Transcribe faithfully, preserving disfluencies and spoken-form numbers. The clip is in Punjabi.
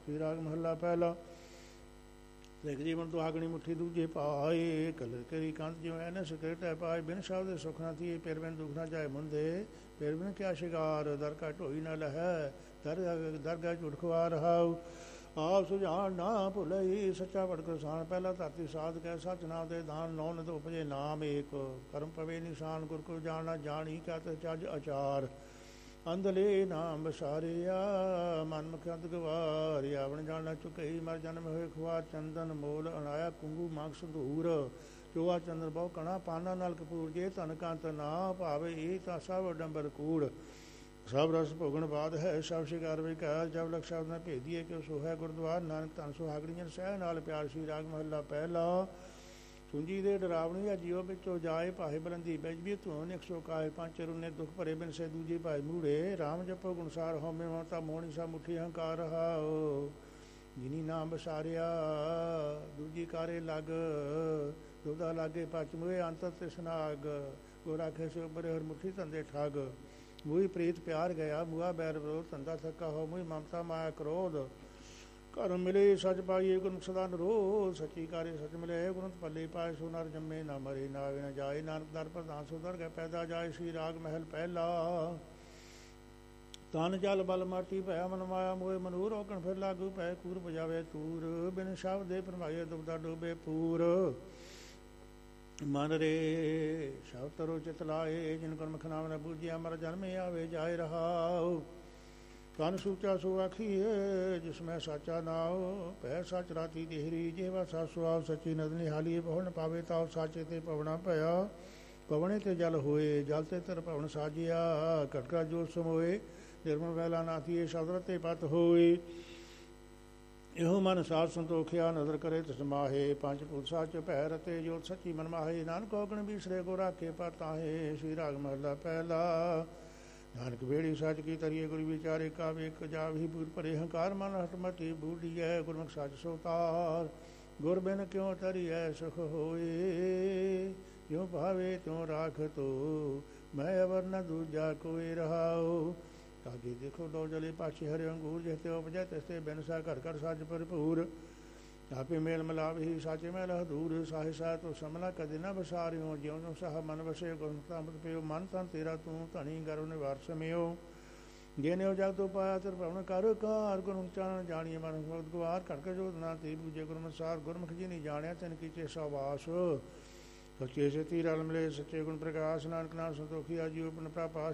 श्री राग महला पहला। सिख जीवन दुहागणी मुट्ठी दूजे पाए, कलर करी कंत जो है न सिकरेट है पाए। बिन शब्द सुख न थी, फिर बिन दुख न जाए मुंदे। फिर बिन क्या शिकार, दर का ढोई न लह। दर दरगाह झूठ खुआ रहाऊ, आप सुजान ना भुलई। सच्चा भड़क साण, पहला धरती साध कै। सच नाम दे दान, नौ नित उपजे नाम एक। कर्म पवे निशान, गुर को जाना जानी। क्या चज अचार, अंधले नाम बसारिया। मन मुख अंत गवारिया, बन जाना चुकई। मर जन्म होए खुआ चंदन मोल। अनाया कुंगू मांग संधूर। चोआ चंदन बहु कणा, पाना नाल कपूर। जे धन कंत ना भावे, ए तां सब डंबर कूड़। सब रस भोगण बाद है, सब शिकार विकार। जब लख शब्द न भेदिए, क्यों सो है गुरद्वार। नानक धन सुहागणी जन सह नाल प्यार। श्री राग महला पहला। ਸੁੰਜੀ ਦੇ ਡਰਾਵਣੀ ਆ ਜੀਓ ਵਿੱਚੋਂ ਜਾਏ। ਭਾਏ ਬਲੰਦੀ ਬੈਜਬੀ ਧੂਨ ਇੱਕ ਸੌ ਕਾਏ। ਪੰਜ ਰੁਨੇ ਦੁੱਖ ਭਰੇ ਬਿਨ ਸੇ ਦੂਜੇ ਭਾਈ ਮੂੜੇ। ਰਾਮ ਜਪੋ ਗੁਣਸਾਰ ਹੋਮੇ ਮਮਤਾ ਮੋਹਣੀ ਸਾ ਮੁੱਠੀ ਹੰਕਾਰ ਰਹਾਓ। ਜਿਨੀ ਨਾਮ ਬਸਾਰਿਆ ਦੂਜੀ ਕਾਰੇ ਲੱਗ। ਦੁਦਾ ਲਾਗੇ ਪਚ ਮੋਏ ਅੰਤਰ ਤ੍ਰਿਸ਼ਨਾਗ। ਗੋ ਰਾਖੇ ਸੇ ਉਬਰੇ ਹਰ ਮੁੱਠੀ ਧੰਦੇ ਠੱਗ। ਮੂਹੀ ਪ੍ਰੀਤ ਪਿਆਰ ਗਿਆ, ਮੂਆ ਬੈਰ ਵਿਰੋਧ। ਧੰਦਾ ਥੱਕਾ ਹੋ ਮੂਹੀ ਮਮਤਾ ਮਾਇਆ ਕ੍ਰੋਧ। ਘਰ ਮਿਲੇ ਸੱਚ ਪਾਈਏ, ਗੁਰਮੁਖ ਸਦਾ ਨਿਰੋਧ। ਸੱਚੀ ਕਾਰੇ ਸੱਚ ਮਿਲੇ, ਗੁਰਮੁਖ ਪੱਲੇ ਪਾਏ। ਸੋ ਨਰ ਜੰਮੇ ਨਾ ਮਰੇ, ਨਾ ਆਵੇ ਨਾ ਜਾਏ। ਨਾਨਕ ਦਰ ਪ੍ਰਧਾਨ ਸੋ ਦਰ ਗਏ ਪੈਦਾ ਜਾਏ। श्री राग महल पहला। ਤਨ ਜਲ ਬਲ ਮਾਟੀ ਭਇਆ ਮਨ ਮਾਇਆ ਮੋਏ। ਮਨੂਰ ਔਕਣ ਫਿਰ ਲਾਗੂ ਪੈ, ਕੂਰ ਬਜਾਵੇ ਤੂਰ। ਬਿਨ ਸ਼ਬਦ ਦੇ ਭਰਮਾਏ, ਦੁਬਦਾ ਡੋਬੇ ਪੂਰ। ਮਨ ਰੇ ਸ਼ਬਦ ਤਰੋ ਚਿਤ ਲਾਏ। ਜਿਨ ਗੁਰਮੁਖ ਨਾਮ ਨ ਬੂਝਿਆ, ਮਰ ਜਨਮੇ ਆਵੇ ਜਾਏ ਰਹਾਉ। ਤਨ ਸੂਚਾ ਸੋ ਆਖੀਏ, ਜਿਸਮੈ ਸਾਚਾ ਨਾਉ। ਪੈ ਸੱਚ ਰਾਤੀ ਦੇਹਰੀ, ਜੇਵਾ ਸਾ ਸੁਆਵ। ਸੱਚੀ ਨਦ ਨਿਹਾਲੀਏ, ਬਹੁ ਨ ਪਾਵੇ ਤਾਉ। ਸਾਚੇ ਤੇ ਪਵਣਾ ਭਇਆ, ਪਵਣੇ ਤੇ ਜਲ ਹੋਏ। ਜਲ ਤੇ ਤਰ ਪਵਨ ਸਾਜਿਆ, ਘਟਕਾ ਜੋਤ ਸਮੋਏ। ਨਿਰਮਲ ਵੈਲਾ ਨਾਥੀਏ, ਸ਼ਬਦ ਤੇ ਪਤ ਹੋਏ। ਇਹੋ ਮਨ ਸਾਧ ਸੰਤੋਖਿਆ, ਨਦਰ ਕਰੇ ਤਿਸ ਮਾਹੇ। ਪੰਜ ਭੂਤ ਸਾਚ ਭੈ ਰਤੇ, ਜੋਤ ਸੱਚੀ ਮਨ ਮਾਹੇ। ਨਾਨਕ ਔਗਣ ਬੀਸਰੇ ਕੋ ਰਾਖੇ ਪਤਾਹੇ। श्री राग महला पहला। ਨਾਨਕ ਵੇੜੀ ਸੱਚ ਕੀ ਤਰੀਏ, ਗੁਰ ਵਿਚਾਰੇ ਕਾ ਵੇਖ ਜਾਵੀ। ਬੂਰ ਭਰੇ ਹੰਕਾਰ, ਮਨ ਹਟਮਤੀ ਬੂਢੀਐ। ਗੁਰਮੁਖ ਸੱਚ ਸੋਤਾਰ, ਗੁਰ ਬਿਨ ਕਿਉ ਤਰੀਐ ਸੁਖ ਹੋਏ। ਜਿਉ ਭਾਵੇ ਤਿਉ ਰਾਖ ਤੋ, ਮੈਂ ਅਵਰ ਨ ਦੂਜਾ ਕੋਈ ਰਹਾਉ। ਤਾਗੇ ਦੇਖੋ ਲੋ ਜਲੇ ਪਾਛੇ ਹਰਿ ਅੰਗੂਰ। ਜਿਤੇ ਉਪਜੈ ਤਿਸਤੇ ਬਿਨ ਸਾ, ਘਰ ਘਰ ਸੱਚ ਭਰਪੂਰ। ਆਪੇ ਮੇਲ ਮਿਲਾਵੀ ਸਾਚੇ ਮੈਲ ਹਦੂਰ। ਸਾਹਿ ਸਾਹਿ ਤੋ ਸਮਲਾ ਕਦੇ ਨ ਬਸਾਰਿਓ। ਜਿਉ ਜਿਉ ਸਹ ਮਨ ਵਸੇ, ਗੁਰਮੁਖ ਅੰਮ੍ਰਿਤ ਪਿਓ। ਮਨ ਤਨ ਤੇਰਾ ਤੂੰ ਧਣੀ, ਗਰੁ ਨਿਵਾਰ ਸਮਿਓ। ਜੇਨਿਓ ਜਗ ਤੋਂ ਪਾਇਆ ਤਿਰ ਭਵਨ ਕਰ ਕਾਰ। ਗੁਰਮੁਖ ਚਾਨਣ ਜਾਣੀਏ, ਮਨ ਭਗਤ ਗਵਾਰ। ਘੜਕ ਜੋਤ ਨਾ ਤੇ ਬੂਝੇ, ਗੁਰਮੁਖ ਸਾਰ। ਗੁਰਮੁਖ ਜੀ ਨੀ ਜਾਣਿਆ, ਤਿਨ ਕੀਚੇ ਸਵਾਸ। ਸੱਚੇ ਸੇ ਤੀ ਰਲ ਮਿਲੇ, ਸੱਚੇ ਗੁਣ ਪ੍ਰਕਾਸ਼। ਨਾਨਕ ਨਾਮ ਸੰਤੋਖੀ ਆਜੀਓ, ਪੁਨ ਪ੍ਰਭਾਸ।